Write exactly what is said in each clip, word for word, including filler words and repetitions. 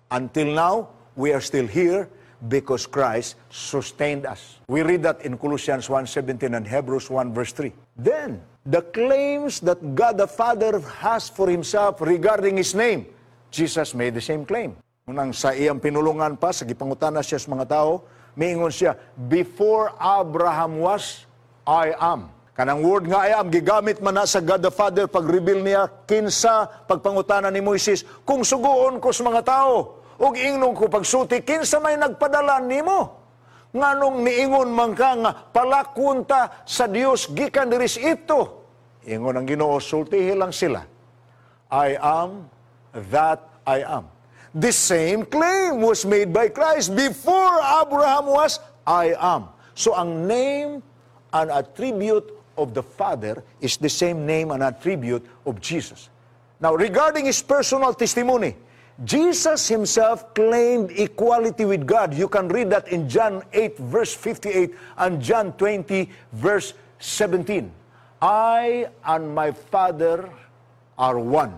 Until now, we are still here because Christ sustained us. We read that in Colossians one seventeen and Hebrews one verse three. Then, the claims that God the Father has for Himself regarding His name, Jesus made the same claim. Unang sa iyang pinulungan pa, sa gipangutana siya sa mga tao, miingon siya, before Abraham was, I am. Kanang word nga I am, gigamit man na sa God the Father pag-reveal niya, kinsa pagpangutana ni Moises, kung suguon ko sa mga tao, ug ingnon ko pagsuti, kinsa may nagpadala nimo? Nganong niingon man ka nga, palakunta sa Dios gikan diris ito. Ingon ang Ginoo, sultihi lang sila. I am that I am. The same claim was made by Christ. Before Abraham was, I am. So ang name and attribute of the Father is the same name and attribute of Jesus. Now, regarding His personal testimony, Jesus Himself claimed equality with God. You can read that in John eight, verse fifty-eight, and John twenty, verse seventeen. I and my Father are one.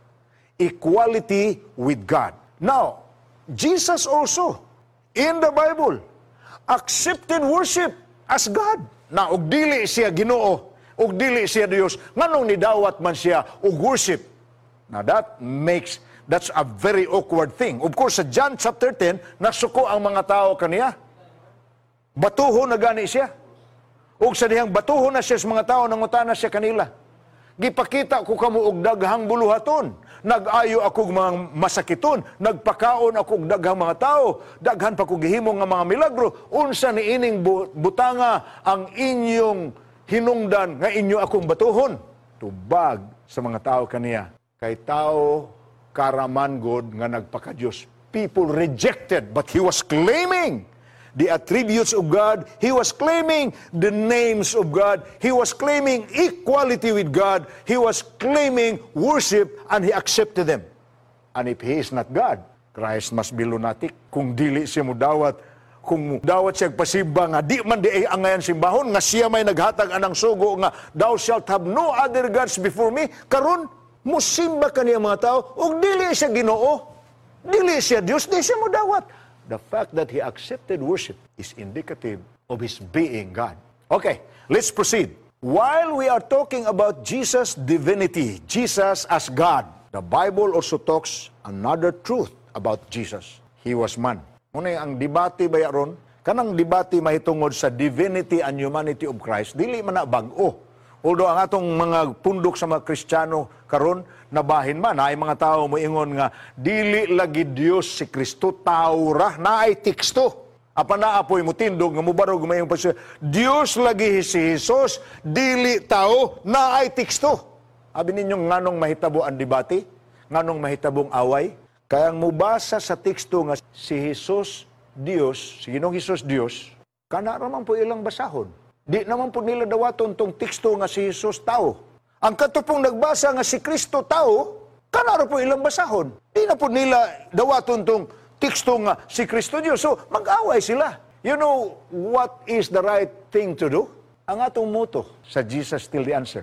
Equality with God. Now, Jesus also, in the Bible, accepted worship as God. Na, og dili siya Ginoo, og dili siya Dios, nganong nidawat man siya og worship. Now, that makes, that's a very awkward thing. Of course, sa John chapter ten, nasuko ang mga tao kaniya. Batuho na gani siya. Og sa dihang batuho na siya sa mga tao, nangutana siya kanila. Gipakita ko kamo og daghang buluhaton. Nag-ayo ako mga masakiton. Nagpakaon ako og daghang mga tao. Daghan pa ko gihimo nga mga milagro. Unsa ni ining butanga ang inyong hinungdan nga inyo akong batuhon? Tubag sa mga tao kaniya. Kay tao karaman god nga nagpaka-Dios. People rejected, but he was claiming the attributes of God. He was claiming the names of God. He was claiming equality with God. He was claiming worship, and He accepted them. And if He is not God, Christ must be lunatic. Kung dili siya mo dawat, kung dawat siya pasiba nga, di man di ay angayan simbahon, nga siya may naghatag anang sugo nga, thou shalt have no other gods before me, karon musimba kaniya mga tao, ug dili siya Ginoo, dili siya Dios, di siya mo dawat. The fact that He accepted worship is indicative of His being God. Okay, let's proceed. While we are talking about Jesus' divinity, Jesus as God, the Bible also talks another truth about Jesus. He was man. Muna ang debate ba yaron? Kanang debate mahitungod sa divinity and humanity of Christ, dili man na bag-o. Although ang atong mga pundok sa mga Kristiyano karon nabahin man, ay mga tao moingon nga dili lagi Dios si Kristo, tao ra, naay teksto. Apa na apoy mo tindog nga mubarog mayong pasya, Dios lagi si Jesus, dili tao, naay teksto. Abi ninyo nganong mahitabo ang debate, nganong mahitabong away, kaya ang mubasa sa teksto nga si Jesus Dios, si Ginoong Jesus Dios, kana raman po ilang basahon. Di naman po nila dawaton tong teksto nga si Jesus tao. Ang katupong nagbasa nga si Kristo tao, kanaro po ilang basahon. Di na po nila dawaton tong teksto nga si Kristo Diyos. So, mag-away sila. You know what is the right thing to do? Ang atong motto sa Jesus Still the Answer.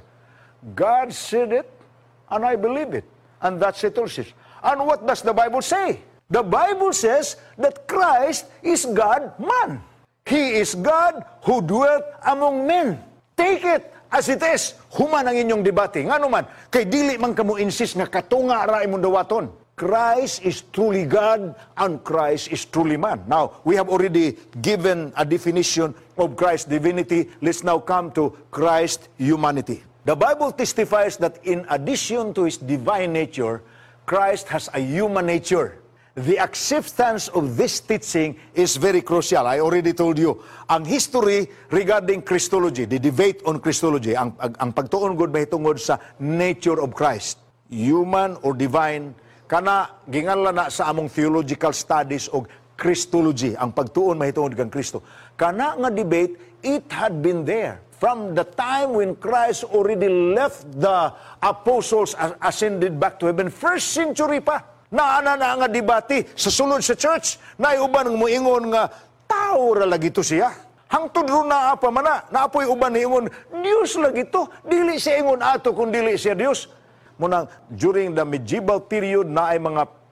God said it, and I believe it. And that settles it. And what does the Bible say? The Bible says that Christ is God man. He is God who dwelt among men. Take it as it is. Human ang inyong debate. Nga naman, kay dili man kamo insist nga katunga ra imong dawaton. Christ is truly God and Christ is truly man. Now, we have already given a definition of Christ's divinity. Let's now come to Christ's humanity. The Bible testifies that in addition to His divine nature, Christ has a human nature. The acceptance of this teaching is very crucial. I already told you, ang history regarding Christology, the debate on Christology, ang, ang, ang pagtuon gud mahitungod sa nature of Christ, human or divine, kana ginganlan na sa among theological studies og Christology, ang pagtuon mahitungod kang Kristo. Kana nga debate, it had been there from the time when Christ already left the apostles, ascended back to heaven, first century pa. Naana na nga debate sa sulod sa church, na uban ng moingon nga, tao ra lagi to siya. Hangtod ro na apa man na, naapoy uban ni ingon, Dios lagi to, dili siya ingon ato kung dili siya Dios. Munang, during the medieval period, na ay mga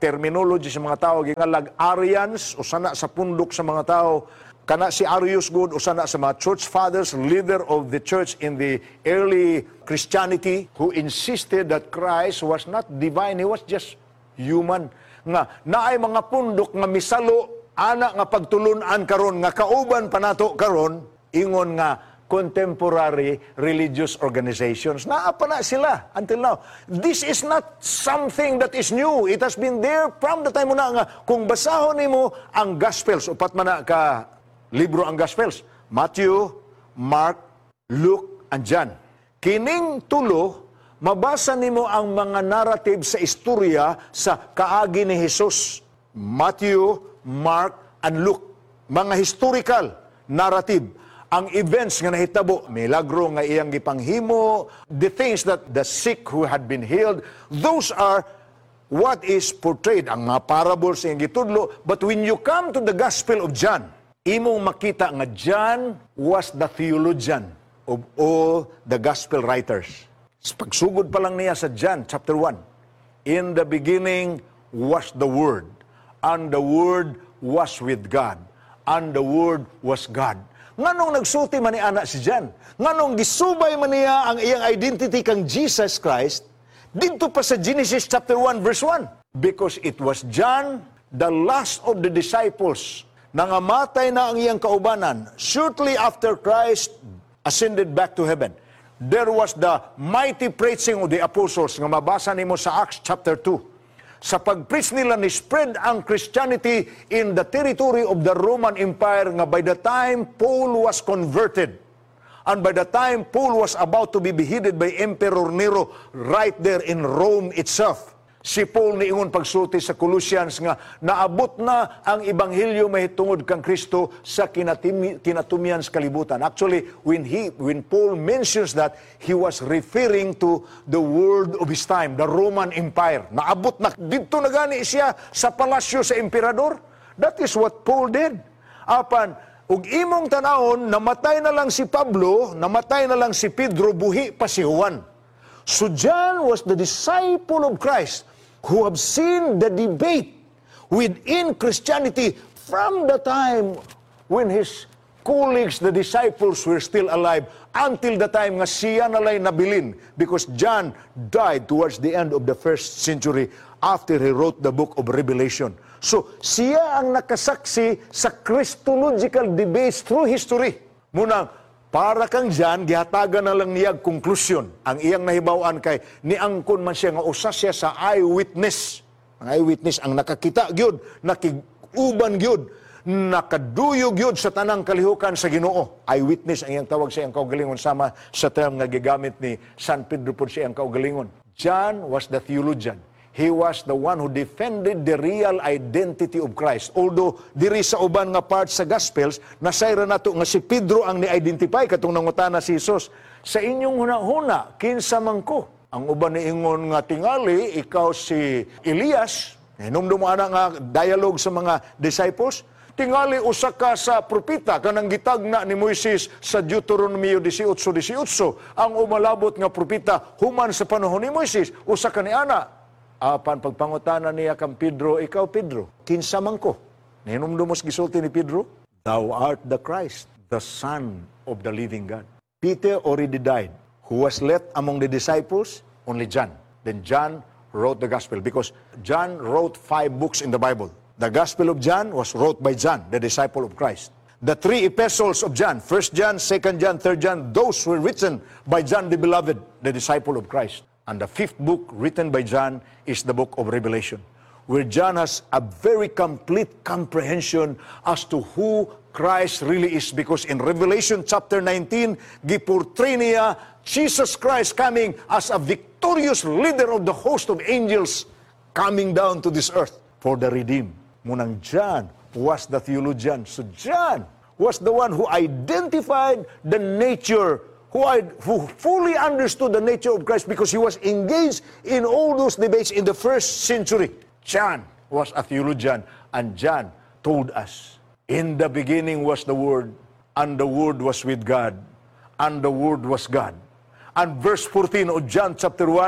terminology sa mga tao, gingalag Arians, o sana sa pundok sa mga tao, kana si Arius good, o sana sa mga church fathers, leader of the church in the early Christianity, who insisted that Christ was not divine, He was just human. Nga, naay mga pundok nga misalo, ana nga pagtulunan karon nga kauban pa nato karon, ingon nga, contemporary religious organizations. Naa pa na sila until now. This is not something that is new. It has been there from the time muna nga. Kung basahon nimo ang Gospels, upat man na ka libro ang Gospels, Matthew, Mark, Luke, and John. Kining tulo, mabasa nimo ang mga narrative sa istorya sa kaagi ni Jesus. Matthew, Mark, and Luke. Mga historical narrative. Ang events nga nahitabo, milagro nga iyang gipanghimo, the things that the sick who had been healed, those are what is portrayed, ang mga parables iyang gitudlo. But when you come to the Gospel of John, imong makita nga John was the theologian of all the Gospel writers. Pagsugod pa lang niya sa John chapter one, in the beginning was the Word, and the Word was with God, and the Word was God. Nganong nagsulti man ni anak si John? Nganong gisubay man niya ang iyang identity kang Jesus Christ dito pa sa Genesis chapter one verse one? Because it was John, the last of the disciples, nangamatay na ang iyang kaubanan shortly after Christ ascended back to heaven. There was the mighty preaching of the apostles nga mabasa nimo sa Acts chapter two. Sa pag-preach nila ni spread ang Christianity in the territory of the Roman Empire nga by the time Paul was converted and by the time Paul was about to be beheaded by Emperor Nero right there in Rome itself. Si Paul niingon pagsulti sa Colossians nga naabot na ang ebanghelyo mahitungod kang Kristo sa kinatimi, kinatumian sa kalibutan. Actually, when he when Paul mentions that, he was referring to the world of his time, the Roman Empire. Naabot na dito na gani siya sa palasyo sa emperador. That is what Paul did. Apan ug imong tanawon, namatay na lang si Pablo, namatay na lang si Pedro, buhi pa si Juan. So John was the disciple of Christ who have seen the debate within Christianity from the time when his colleagues, the disciples, were still alive until the time nga siya nalay nabilin, because John died towards the end of the first century after he wrote the book of Revelation. So, siya ang nakasaksi sa Christological debates through history. Munang, para kang John, gihatagan na lang niya konklusyon. Ang iyang nahibawaan kay niangkon man siya nga usa siya sa eyewitness. Ang eyewitness ang nakakita gyud, nakiguban gyud, nakaduyog gyud sa tanang kalihukan sa Ginoo. Eyewitness ang iyang tawag sa iyang kaugalingon, sama sa term nga gigamit ni San Pedro pod sa iyang kaugalingon. John was the theologian. He was the one who defended the real identity of Christ. Although, diri sa uban nga part sa Gospels, nasayra nato nga si Pedro ang ni-identify katong nangutana si Jesus. Sa inyong huna-huna, kinsa man ko? Ang uban ni ingon nga tingali, ikaw si Elias. Hinumdum mo ana nga dialogue sa mga disciples. Tingali usa ka sa propeta kanang gitagna ni Moises sa Deuteronomio eighteen eighteen. Ang umalabot nga propeta human sa panahon ni Moises, usa ka ni ana. Apan pagpangutana niya kang Pedro, ikaw Pedro, kinsa man ko? Hinumdumos gisulti ni Pedro, thou art the Christ, the Son of the living God. Peter already died. Who was left among the disciples? Only John. Then John wrote the gospel, because John wrote five books in the Bible. The Gospel of John was wrote by John, the disciple of Christ. The three epistles of John, First John, Second John, Third John, those were written by John the Beloved, the disciple of Christ. And the fifth book written by John is the book of Revelation, where John has a very complete comprehension as to who Christ really is. Because in Revelation chapter nineteen, giportray niya Jesus Christ coming as a victorious leader of the host of angels coming down to this earth for the redeemed. Munang John was the theologian. So John was the one who identified the nature Who, I, who fully understood the nature of Christ, because he was engaged in all those debates in the first century. John was a theologian, and John told us, in the beginning was the Word, and the Word was with God, and the Word was God. And verse fourteen of John chapter one,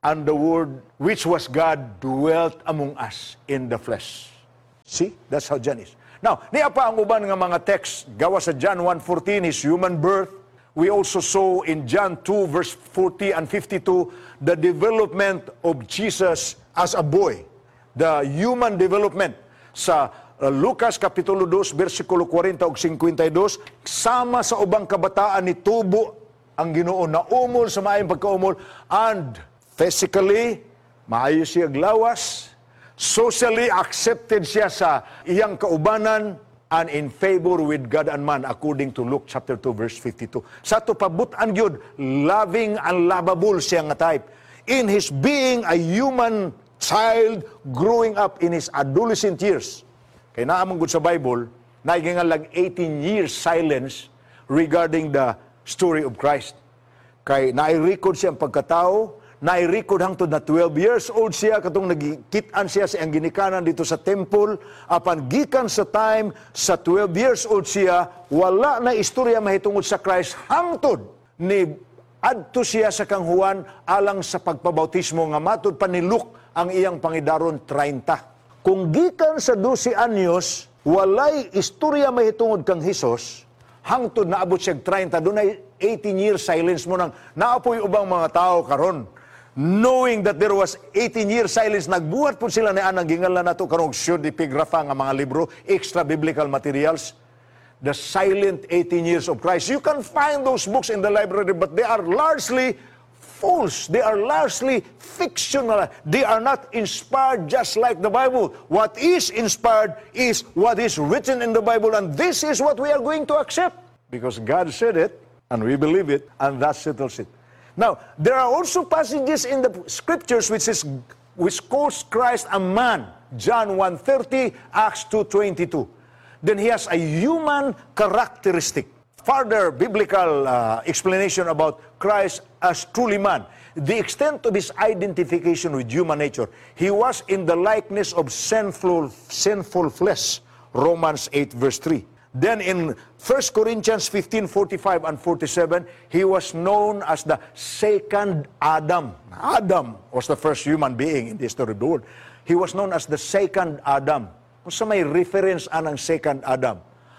and the Word, which was God, dwelt among us in the flesh. See? That's how John is. Now, niya pa ang uban nga mga text, gawa sa John one fourteen, his human birth. We also saw in John two, verse forty and fifty-two, the development of Jesus as a boy. The human development. Sa uh, Lucas Kapitulo two, versikulo forty ug fifty-two, sama sa ubang kabataan ni tubo ang Ginoo, na umol sa maayong pagkaumol, and physically, maayo siya glawas, socially accepted siya sa iyang kaubanan, and in favor with God and man, according to Luke chapter two, verse fifty-two. Sa to pabutan gyud, loving and lovable siya nga type. In his being a human child growing up in his adolescent years. Kaya naamang gud sa Bible, naigingalag eighteen years silence regarding the story of Christ. Kay nai-record siya ang pagkatao, nai-record hangtod na twelve years old siya, katong nagkitaan siya sa ang ginikanan dito sa temple, apan gikan sa time sa twelve years old siya, wala na istorya mahitungod sa Christ, hangtod ni adto siya sa kang Juan alang sa pagpabautismo nga matud pa ni Luke ang iyang pangidaron thirty. Kung gikan sa twelve anyos, walay istorya mahitungod kang Hesus, hangtod na abot siya thirty, dunay eighteen years silence mo nang naapoy ubang mga tao karon. Knowing that there was eighteen years silence, nagbuhat po sila ni anang gingalan nato karong pseudepigrapha nga mga libro, extra biblical materials. The silent eighteen years of Christ. You can find those books in the library, but they are largely false. They are largely fictional. They are not inspired just like the Bible. What is inspired is what is written in the Bible, and this is what we are going to accept. Because God said it, and we believe it, and that settles it. Now, there are also passages in the scriptures which is which calls Christ a man. John one thirty, Acts two twenty-two. Then he has a human characteristic. Further biblical uh, explanation about Christ as truly man. The extent of his identification with human nature. He was in the likeness of sinful, sinful flesh. Romans eight verse three. Then in First Corinthians fifteen, forty-five and forty-seven, he was known as the second Adam. Adam was the first human being in the history of the world. He was known as the second Adam. Kung sa may reference anang second Adam.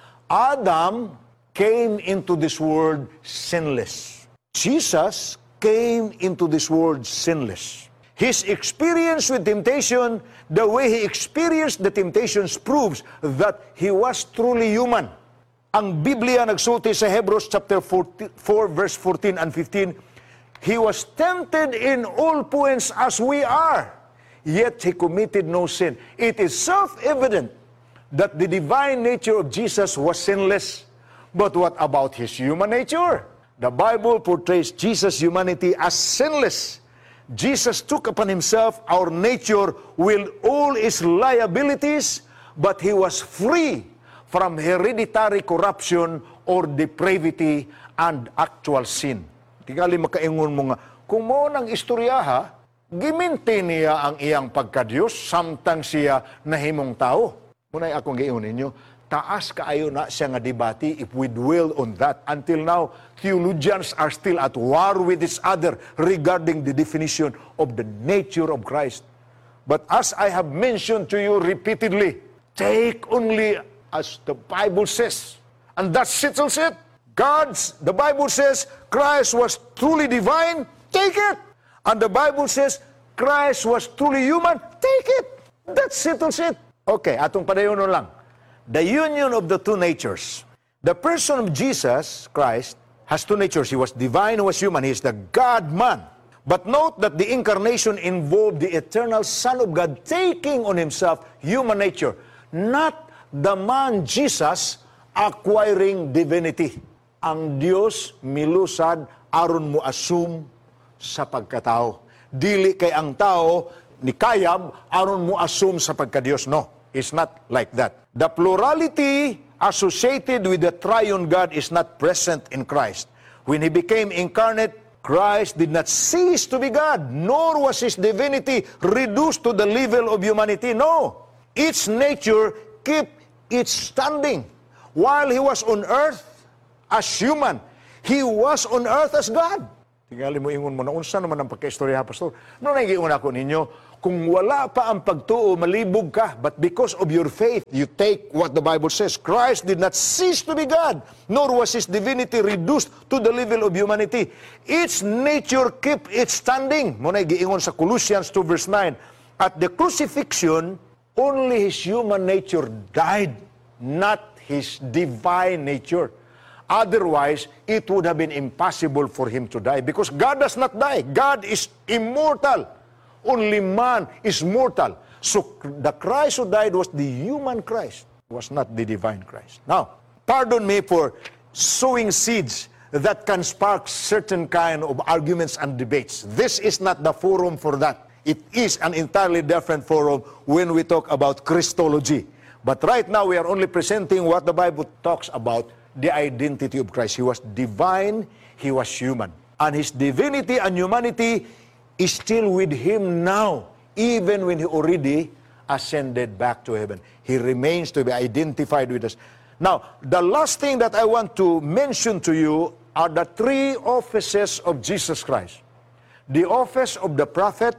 Adam came into this world sinless. Jesus came into this world sinless. His experience with temptation, the way he experienced the temptations, proves that he was truly human. Ang Biblia nagsulti sa Hebrews chapter four, verse fourteen and fifteen, he was tempted in all points as we are, yet he committed no sin. It is self-evident that the divine nature of Jesus was sinless. But what about his human nature? The Bible portrays Jesus' humanity as sinless. Jesus took upon himself our nature with all its liabilities, but he was free from hereditary corruption or depravity and actual sin. Tigali makaingon mo nga, kung mo nang istoryaha, giminti niya ang iyang pagka-Diyos, samtang siya nahimong tao. Muna'y akong giingon ninyo, taas kaayo na siya nga debate if we dwell on that. Until now, theologians are still at war with each other regarding the definition of the nature of Christ. But as I have mentioned to you repeatedly, take only as the Bible says. And that settles it. God's, the Bible says, Christ was truly divine, take it. And the Bible says, Christ was truly human, take it. That settles it. Okay, atong padayonon lang. The union of the two natures. The person of Jesus Christ has two natures. He was divine, he was human. He is the God-man. But note that the incarnation involved the eternal Son of God taking on himself human nature. Not the man Jesus acquiring divinity. Ang Diyos milusad aron mo assume sa pagkatao. Dili kay ang tao ni kayab aron mo assume sa pagka-Diyos. No, it's not like that. The plurality associated with the triune God is not present in Christ. When he became incarnate, Christ did not cease to be God, nor was his divinity reduced to the level of humanity. No, its nature kept its standing. While he was on earth as human, he was on earth as God. Tingali mo ingon mo na unsa naman ang pagkaistorya, Pastor. No nagiingon ako ninyo, kung wala pa ang pagtuo, malibog ka. But because of your faith, you take what the Bible says. Christ did not cease to be God, nor was His divinity reduced to the level of humanity. Its nature kept it standing. Muna giingon sa Colossians two verse nine. At the crucifixion, only His human nature died, not His divine nature. Otherwise, it would have been impossible for Him to die because God does not die. God is immortal. Only man is mortal. So the Christ who died was the human Christ, was not the divine Christ. Now, pardon me for sowing seeds that can spark certain kind of arguments and debates. This is not the forum for that. It is an entirely different forum when we talk about Christology. But right now, we are only presenting what the Bible talks about, the identity of Christ. He was divine, He was human. And His divinity and humanity is still with Him now, even when He already ascended back to heaven. He remains to be identified with us. Now, the last thing that I want to mention to you are the three offices of Jesus Christ. The office of the prophet,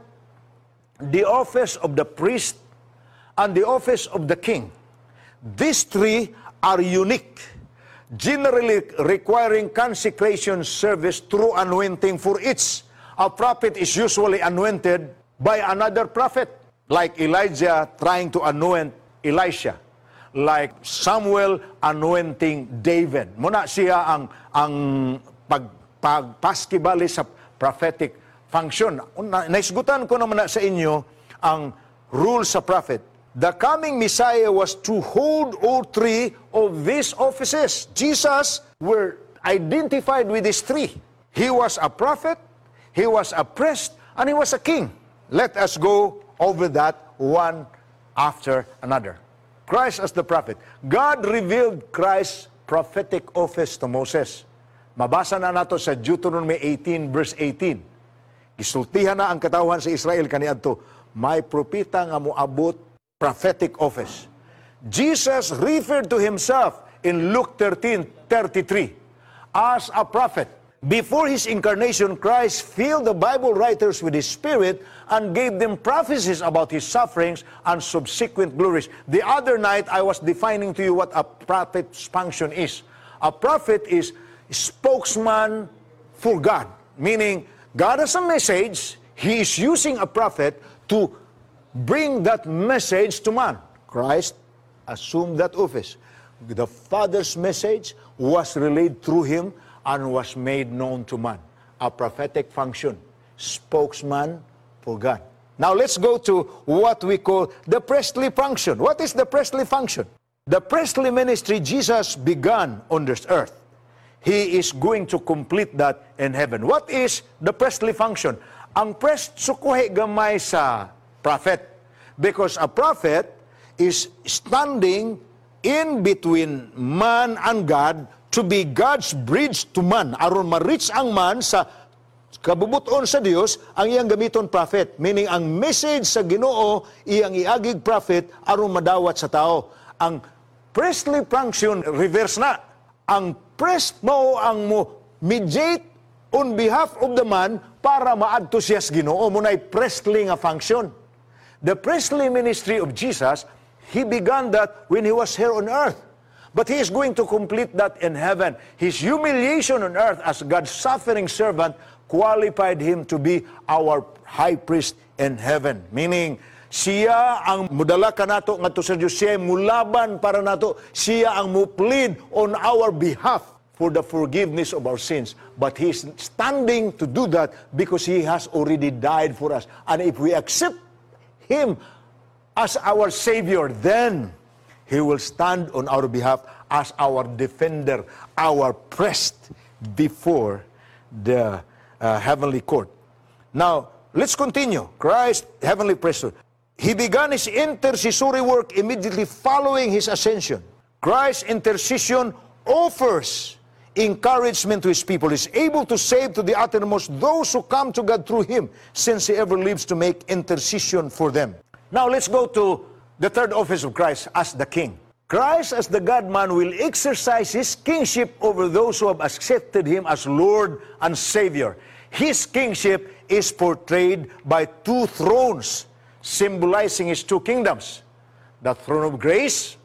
the office of the priest, and the office of the king. These three are unique, generally requiring consecration service through anointing for each. A prophet is usually anointed by another prophet, like Elijah trying to anoint Elisha, like Samuel anointing David. Muna siya ang ang pag, pagpaskibali sa prophetic function. Naisgutan ko naman na sa inyo ang rule sa prophet. The coming Messiah was to hold all three of these offices. Jesus were identified with these three. He was a prophet, He was a priest, and He was a king. Let us go over that one after another. Christ as the prophet. God revealed Christ's prophetic office to Moses. Mabasa na nato sa Deuteronomy eighteen verse eighteen. Gisultihan na ang katawhan sa Israel kaniadto, may propeta nga moabot prophetic office. Jesus referred to Himself in Luke thirteen thirty-three as a prophet. Before His incarnation, Christ filled the Bible writers with His Spirit and gave them prophecies about His sufferings and subsequent glories. The other night, I was defining to you what a prophet's function is. A prophet is spokesman for God, meaning God has a message, He is using a prophet to bring that message to man. Christ assumed that office. The Father's message was relayed through Him and was made known to man. A prophetic function, spokesman for God. Now let's go to what we call the priestly function. What is the priestly function? The priestly ministry Jesus began on this earth. He is going to complete that in heaven. What is the priestly function? Ang priest sukuhi gamay sa prophet. Because a prophet is standing in between man and God to be God's bridge to man. Aron ma-reach ang man sa kabubuton sa Dios, ang iyang gamiton prophet. Meaning, ang message sa Ginoo, iyang iagig prophet, aron madawat sa tao. Ang priestly function, reverse na. Ang priest mo ang mo mediate on behalf of the man para maadto siya sa Ginoo. Muna'y priestly nga function. The priestly ministry of Jesus, He began that when He was here on earth. But He is going to complete that in heaven. His humiliation on earth as God's suffering servant qualified Him to be our high priest in heaven. Meaning, siya ang mudala ka nato ngadto sa Dios, siya mulaban para nato, siya ang muplead on our behalf for the forgiveness of our sins. But He is standing to do that because He has already died for us. And if we accept Him as our Savior, then He will stand on our behalf as our defender, our priest before the uh, heavenly court. Now, let's continue. Christ, heavenly priesthood. He began His intercessory work immediately following His ascension. Christ's intercession offers encouragement to His people. He is able to save to the uttermost those who come to God through Him, since He ever lives to make intercession for them. Now, let's go to the third office of Christ as the King. Christ as the God-man will exercise His kingship over those who have accepted Him as Lord and Savior. His kingship is portrayed by two thrones, symbolizing his two kingdoms. The throne of grace